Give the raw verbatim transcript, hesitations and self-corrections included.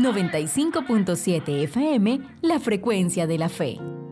noventa y cinco punto siete F M, la frecuencia de la fe.